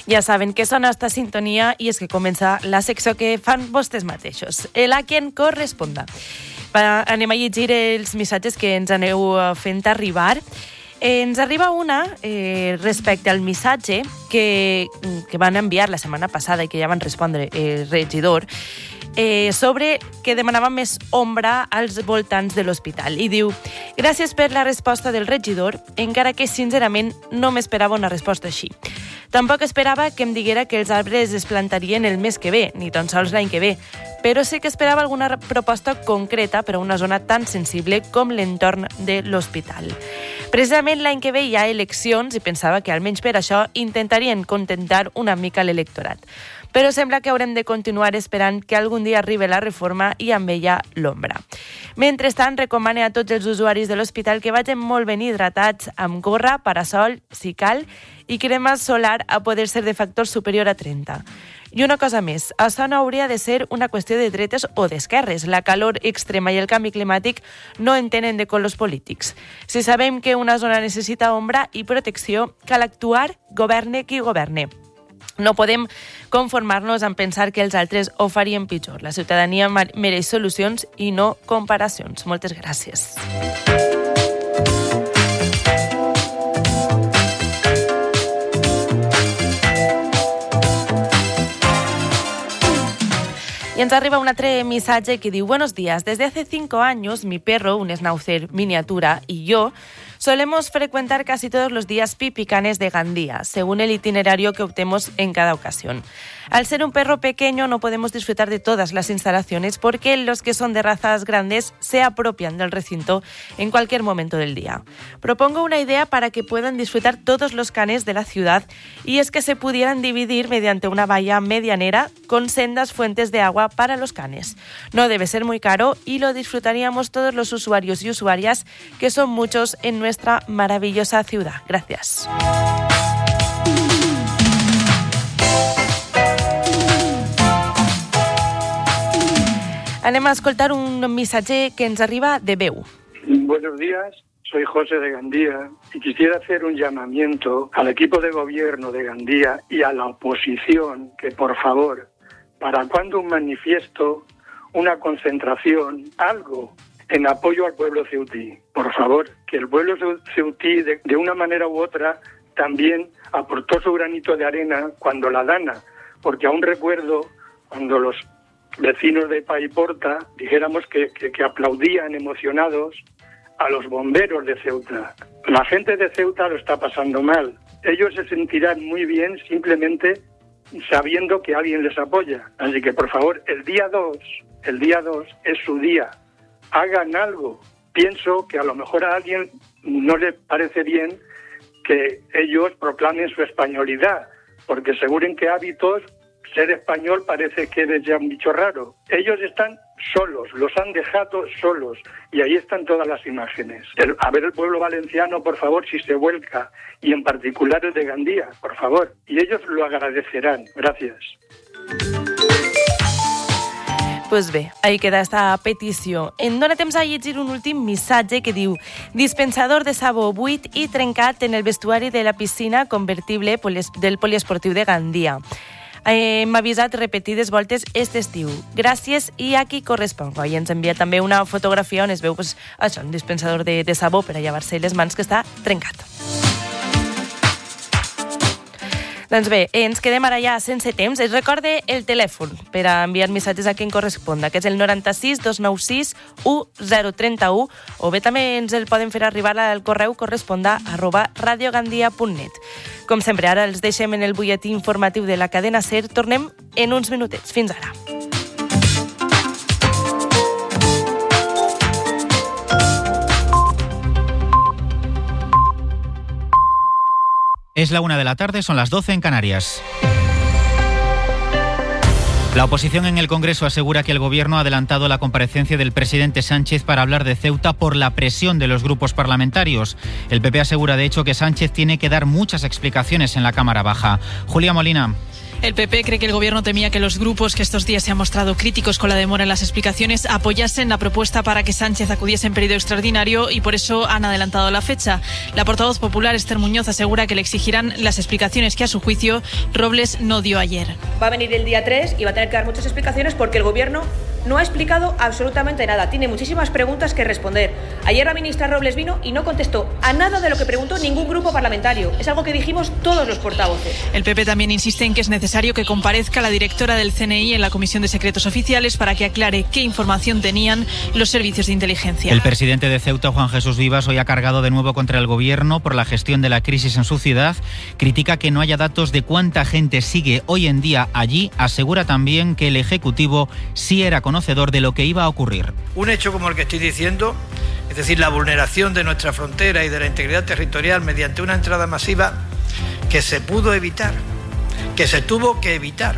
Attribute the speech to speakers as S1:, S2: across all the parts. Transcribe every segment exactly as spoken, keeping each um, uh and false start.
S1: Ja saben que sona esta sintonia i és que comença la secció que fan vostès mateixos, el a qui en corresponda. Va, anem a llegir els missatges que ens aneu fent arribar. Eh, ens arriba una eh, respecte al missatge que, que van enviar la setmana passada i que ja van respondre el regidor eh, sobre que demanava més ombra als voltants de l'hospital. I diu: gràcies per la resposta del regidor, encara que sincerament no m'esperava una resposta així. Tampoc esperava que em diguera que els arbres es plantarien el mes que ve, ni tan sols l'any que ve, però sí que esperava alguna proposta concreta per a una zona tan sensible com l'entorn de l'hospital. Precisament l'any que ve hi ha eleccions i pensava que almenys per això intentarien contentar una mica l'electorat. Però sembla que haurem de continuar esperant que algun dia arribi la reforma i amb ella l'ombra. Mentrestant, recomane a tots els usuaris de l'hospital que vagin molt ben hidratats amb gorra, parasol, si cal, i crema solar a poder ser de factor superior a trenta. I una cosa més, això no hauria de ser una qüestió de dretes o d'esquerres. La calor extrema i el canvi climàtic no en tenen de colors polítics. Si sabem que una zona necessita ombra i protecció, cal actuar, governe qui governe. No podem conformar-nos en pensar que els altres ho farien pitjor. La ciutadania mereix solucions i no comparacions. Moltes gràcies. Y ens arriba un altre missatge que diu: buenos días, desde hace cinco años mi perro, un schnauzer miniatura, y yo solemos frecuentar casi todos los días Pipicanes de Gandía, según el itinerario que optemos en cada ocasión. Al ser un perro pequeño no podemos disfrutar de todas las instalaciones porque los que son de razas grandes se apropian del recinto en cualquier momento del día. Propongo una idea para que puedan disfrutar todos los canes de la ciudad, y es que se pudieran dividir mediante una valla medianera con sendas fuentes de agua para los canes. No debe ser muy caro y lo disfrutaríamos todos los usuarios y usuarias, que son muchos en nuestra maravillosa ciudad. Gracias. Anem a escoltar un missatge que ens arriba de veu.
S2: Buenos días, soy José de Gandía y quisiera hacer un llamamiento al equipo de gobierno de Gandía y a la oposición que, por favor, para cuando un manifiesto, una concentración, algo en apoyo al pueblo ceutí. Por favor, que el pueblo ceutí de, de una manera u otra también aportó su granito de arena cuando la Dana, porque aún recuerdo cuando los vecinos de Paiporta dijéramos que, que, que aplaudían emocionados a los bomberos de Ceuta. La gente de Ceuta lo está pasando mal. Ellos se sentirán muy bien simplemente sabiendo que alguien les apoya. Así que, por favor, el día dos, el día dos es su día. Hagan algo. Pienso que a lo mejor a alguien no le parece bien que ellos proclamen su españolidad, porque seguro en qué hábitos ser español parece que es ya un bicho raro. Ellos están solos, los han dejado solos, y ahí están todas las imágenes. El, a ver el pueblo valenciano, por favor, si se vuelca, y en particular el de Gandía, por favor, y ellos lo agradecerán. Gracias.
S1: Pues bé, ahí queda esta petició. En dona temps a llegir un últim missatge que diu: dispensador de sabó buit i trencat en el vestuari de la piscina convertible del poliesportiu de Gandia. Hem avisat repetides voltes aquest estiu. Gràcies i a qui corresponga. I ens envia també una fotografia on es veu pues, això, un dispensador de, de sabó per a llevar-se les mans que està trencat. Doncs bé, ens quedem ara ja sense temps. Es recorde el telèfon per a enviar missatges a qui en corresponda, que és el noranta-sis dos nou sis u zero trenta u, o bé també ens el poden fer arribar al correu corresponda arroba radiogandia punt net. Com sempre, ara els deixem en el butlletí informatiu de la cadena SER. Tornem en uns minutets. Fins ara.
S3: Es la una de la tarde, son las doce en Canarias. La oposición en el Congreso asegura que el Gobierno ha adelantado la comparecencia del presidente Sánchez para hablar de Ceuta por la presión de los grupos parlamentarios. El P P asegura, de hecho, que Sánchez tiene que dar muchas explicaciones en la Cámara Baja. Julia Molina.
S4: El P P cree que el Gobierno temía que los grupos que estos días se han mostrado críticos con la demora en las explicaciones apoyasen la propuesta para que Sánchez acudiese en periodo extraordinario y por eso han adelantado la fecha. La portavoz popular Esther Muñoz asegura que le exigirán las explicaciones que a su juicio Robles no dio ayer.
S5: Va a venir el día tres y va a tener que dar muchas explicaciones porque el Gobierno no ha explicado absolutamente nada. Tiene muchísimas preguntas que responder. Ayer la ministra Robles vino y no contestó a nada de lo que preguntó ningún grupo parlamentario. Es algo que dijimos todos los portavoces.
S4: El P P también insiste en que es necesario que comparezca la directora del C N I en la Comisión de Secretos Oficiales para que aclare qué información tenían los servicios de inteligencia.
S3: El presidente de Ceuta, Juan Jesús Vivas, hoy ha cargado de nuevo contra el Gobierno por la gestión de la crisis en su ciudad. Critica que no haya datos de cuánta gente sigue hoy en día allí. Asegura también que el Ejecutivo sí era conocedor de lo que iba a ocurrir.
S6: Un hecho como el que estoy diciendo, es decir, la vulneración de nuestra frontera y de la integridad territorial mediante una entrada masiva que se pudo evitar, que se tuvo que evitar,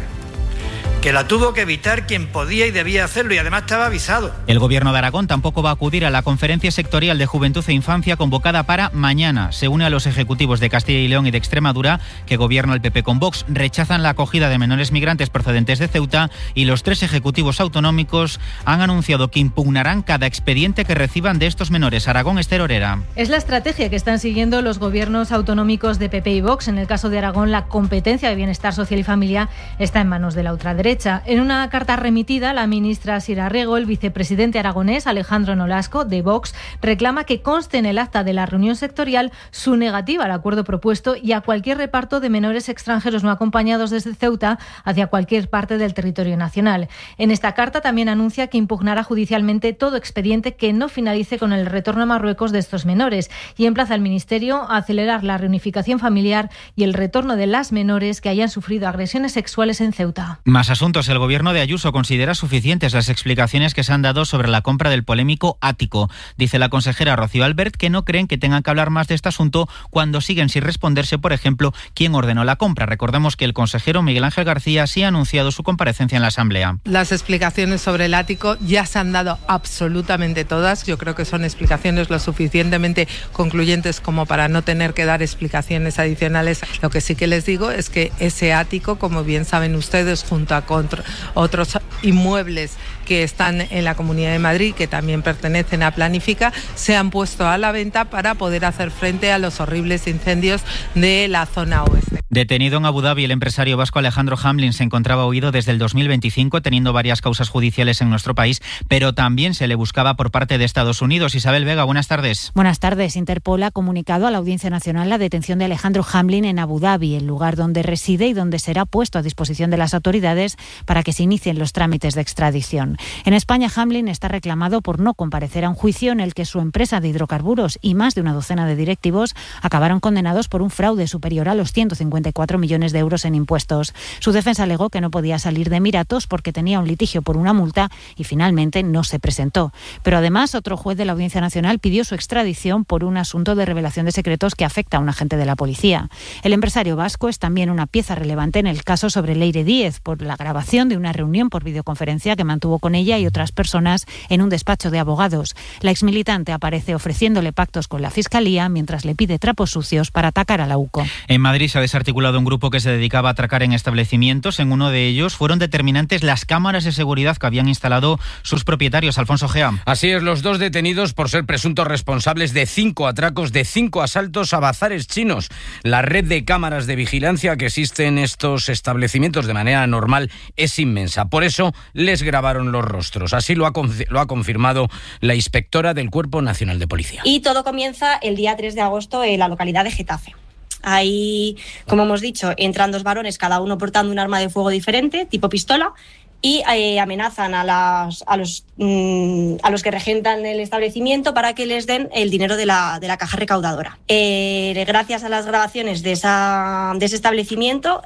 S6: que la tuvo que evitar quien podía y debía hacerlo y además estaba avisado.
S3: El Gobierno de Aragón tampoco va a acudir a la Conferencia Sectorial de Juventud e Infancia convocada para mañana. Se une a los ejecutivos de Castilla y León y de Extremadura, que gobierna el P P con Vox. Rechazan la acogida de menores migrantes procedentes de Ceuta y los tres ejecutivos autonómicos han anunciado que impugnarán cada expediente que reciban de estos menores. Aragón, Esther Orera.
S7: Es la estrategia que están siguiendo los gobiernos autonómicos de P P y Vox. En el caso de Aragón, la competencia de bienestar social y familia está en manos de la ultraderecha. En una carta remitida, la ministra Sira Rego, el vicepresidente aragonés Alejandro Nolasco, de Vox, reclama que conste en el acta de la reunión sectorial su negativa al acuerdo propuesto y a cualquier reparto de menores extranjeros no acompañados desde Ceuta hacia cualquier parte del territorio nacional. En esta carta también anuncia que impugnará judicialmente todo expediente que no finalice con el retorno a Marruecos de estos menores y emplaza al Ministerio a acelerar la reunificación familiar y el retorno de las menores que hayan sufrido agresiones sexuales en Ceuta.
S3: Más asuntos. El Gobierno de Ayuso considera suficientes las explicaciones que se han dado sobre la compra del polémico ático. Dice la consejera Rocío Albert que no creen que tengan que hablar más de este asunto cuando siguen sin responderse, por ejemplo, quién ordenó la compra. Recordemos que el consejero Miguel Ángel García sí ha anunciado su comparecencia en la Asamblea.
S8: Las explicaciones sobre el ático ya se han dado absolutamente todas. Yo creo que son explicaciones lo suficientemente concluyentes como para no tener que dar explicaciones adicionales. Lo que sí que les digo es que ese ático, como bien saben ustedes, junto a otros inmuebles que están en la Comunidad de Madrid, que también pertenecen a Planifica, se han puesto a la venta para poder hacer frente a los horribles incendios de la zona oeste.
S3: Detenido en Abu Dhabi, el empresario vasco Alejandro Hamlin se encontraba huido desde el dos mil veinticinco, teniendo varias causas judiciales en nuestro país, pero también se le buscaba por parte de Estados Unidos. Isabel Vega, buenas tardes.
S9: Buenas tardes. Interpol ha comunicado a la Audiencia Nacional la detención de Alejandro Hamlin en Abu Dhabi, el lugar donde reside y donde será puesto a disposición de las autoridades para que se inicien los trámites de extradición. En España, Hamlin está reclamado por no comparecer a un juicio en el que su empresa de hidrocarburos y más de una docena de directivos acabaron condenados por un fraude superior a los ciento cincuenta y cuatro millones de euros en impuestos. Su defensa alegó que no podía salir de Emiratos porque tenía un litigio por una multa y finalmente no se presentó. Pero además, otro juez de la Audiencia Nacional pidió su extradición por un asunto de revelación de secretos que afecta a un agente de la policía. El empresario vasco es también una pieza relevante en el caso sobre Leire Díez por la grabación de una reunión por videoconferencia que mantuvo con ella y otras personas en un despacho de abogados. La exmilitante aparece ofreciéndole pactos con la Fiscalía mientras le pide trapos sucios para atacar a la U C O.
S3: En Madrid se ha desarticulado un grupo que se dedicaba a atracar en establecimientos. En uno de ellos fueron determinantes las cámaras de seguridad que habían instalado sus propietarios. Alfonso Gea.
S10: Así es, los dos detenidos por ser presuntos responsables de cinco atracos, de cinco asaltos a bazares chinos. La red de cámaras de vigilancia que existe en estos establecimientos de manera normal es inmensa. Por eso les grabaron los rostros. Así lo ha, lo ha confirmado la inspectora del Cuerpo Nacional de Policía.
S11: Y todo comienza el día tres de agosto en la localidad de Getafe. Ahí, como hemos dicho, entran dos varones, cada uno portando un arma de fuego diferente, tipo pistola, y eh, amenazan a, las, a, los, mmm, a los que regentan el establecimiento para que les den el dinero de la, de la caja recaudadora. Eh, gracias a las grabaciones de, esa, de ese establecimiento,